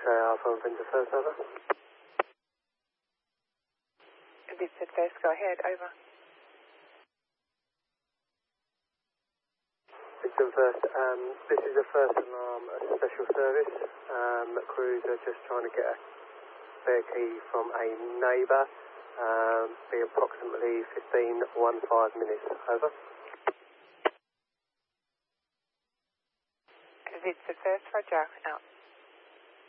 Alpha and Victor First, over. Victor First, go ahead, over. Victor First, this is a first alarm, a special service. Crews are just trying to get a spare key from a neighbour. Be approximately 15 minutes, over. Victor First, Roger, out.